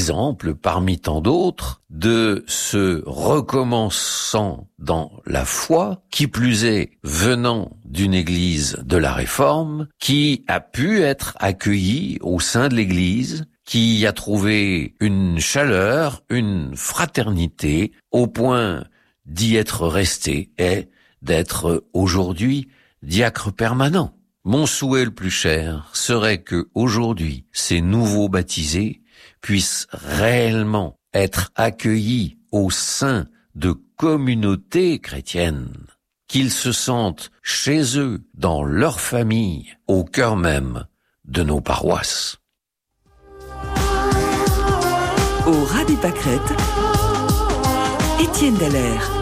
exemple parmi tant d'autres de ce recommençant dans la foi, qui plus est venant d'une église de la Réforme, qui a pu être accueilli au sein de l'église, qui a trouvé une chaleur, une fraternité, au point d'y être resté et d'être aujourd'hui diacre permanent. Mon souhait le plus cher serait que aujourd'hui, ces nouveaux baptisés puissent réellement être accueillis au sein de communautés chrétiennes, qu'ils se sentent chez eux, dans leur famille, au cœur même de nos paroisses. Au ras des pâquerettes, Étienne Dallaire.